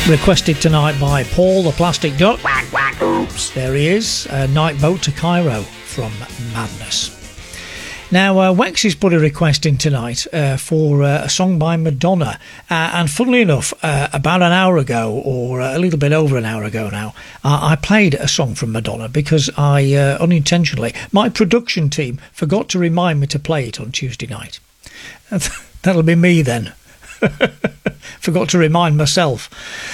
Requested tonight by Paul the Plastic Duck. Oops, there he is. Night Boat to Cairo from Madness. Now, Wex has put a request in tonight for a song by Madonna. And funnily enough, about an hour ago, or a little bit over an hour ago now, I played a song from Madonna because I unintentionally, my production team forgot to remind me to play it on Tuesday night. That'll be me then. Forgot to remind myself.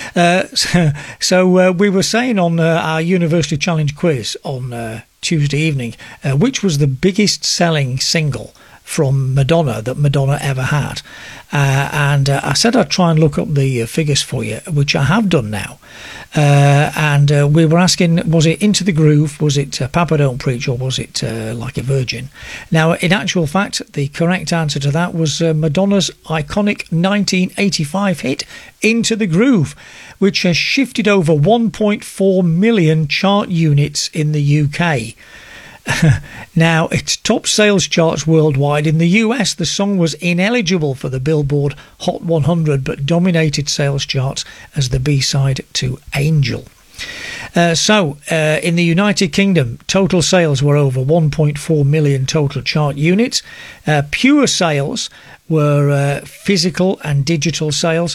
So we were saying on our University Challenge quiz on Tuesday evening, which was the biggest selling single from Madonna that Madonna ever had. And I said I'd try and look up the figures for you, which I have done now. And we were asking, was it Into the Groove, was it Papa Don't Preach, or was it Like a Virgin? Now, in actual fact, the correct answer to that was Madonna's iconic 1985 hit, Into the Groove, which has shifted over 1.4 million chart units in the UK. Now, its top sales charts worldwide. In the US, the song was ineligible for the Billboard Hot 100, but dominated sales charts as the B-side to Angel. In the United Kingdom, total sales were over 1.4 million total chart units. Pure sales were physical and digital sales,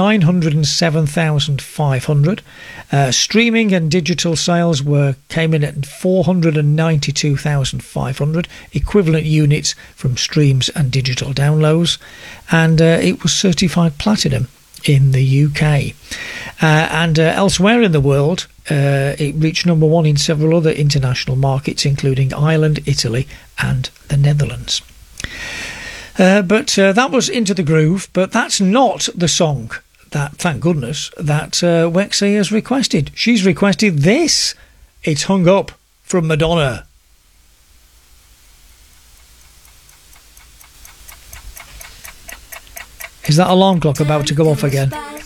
907,500. Streaming and digital sales came in at 492,500 equivalent units from streams and digital downloads, and it was certified platinum in the UK. And elsewhere in the world, it reached number one in several other international markets, including Ireland, Italy and the Netherlands. But that was Into the Groove, but that's not the song that, thank goodness, that Wexy has requested. She's requested this. It's Hung Up from Madonna. Is that alarm clock about to go off again?